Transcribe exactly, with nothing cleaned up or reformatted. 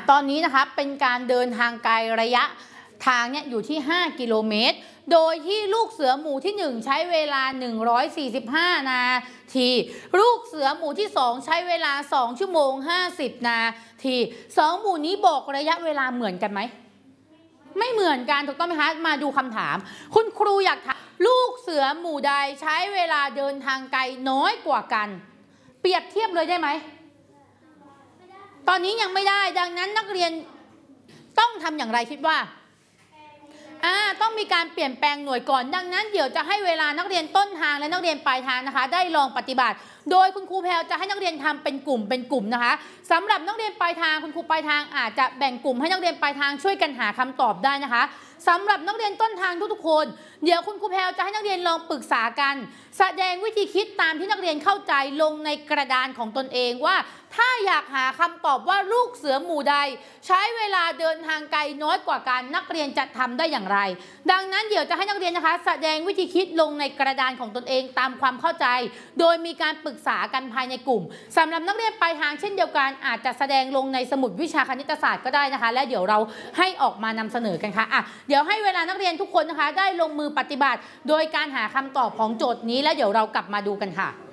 ตอนนี้นะคะเป็นการเดินทางไกลระยะทางเนี่ยอยู่ที่ห้ากิโลเมตรโดยที่ลูกเสือหมู่ที่หนึ่งใช้เวลาหนึ่งร้อยสี่สิบห้านาทีลูกเสือหมู่ที่สองใช้เวลาสองชั่วโมงห้าสิบนาทีสองหมู่นี้บอกระยะเวลาเหมือนกันไหมไม่เหมือนกันถูกต้องไหมคะมาดูคำถามคุณครูอยากถามลูกเสือหมู่ใดใช้เวลาเดินทางไกลน้อยกว่ากันเปรียบเทียบเลยได้ไหมตอนนี้ยังไม่ได้ดังนั้นนักเรียนต้องทำอย่างไรคิดว่าอ่าต้องมีการเปลี่ยนแปลงหน่วยก่อนดังนั้นเดี๋ยวจะให้เวลานักเรียนต้นทางและนักเรียนปลายทางนะคะได้ลองปฏิบัติโดยคุณครูแพรจะให้นักเรียนทำเป็นกลุ่มเป็นกลุ่มนะคะสำหรับนักเรียนปลายทางคุณครูปลายทางอาจจะแบ่งกลุ่มให้นักเรียนปลายทางช่วยกันหาคำตอบได้นะคะสำหรับนักเรียนต้นทางทุกๆคนเดี๋ยวคุณครูแพรจะให้นักเรียนลองปรึกษากันแสดงวิธีคิดตามที่นักเรียนเข้าใจลงในกระดานของตนเองว่าถ้าอยากหาคำตอบว่าลูกเสือหมู่ใดใช้เวลาเดินทางไกลน้อยกว่ากันนักเรียนจะทำได้อย่างไรดังนั้นเดี๋ยวจะให้นักเรียนนะคะแสดงวิธีคิดลงในกระดานของตนเองตามความเข้าใจโดยมีการปรึกษากันภายในกลุ่มสำหรับนักเรียนปลายทางเช่นเดียวกันอาจจะแสดงลงในสมุดวิชาคณิตศาสตร์ก็ได้นะคะและเดี๋ยวเราให้ออกมานำเสนอกันค่ะอ่ะเดี๋ยวให้เวลานักเรียนทุกคนนะคะได้ลงมือปฏิบัติโดยการหาคำตอบของโจทย์นี้แล้วเดี๋ยวเรากลับมาดูกันค่ะ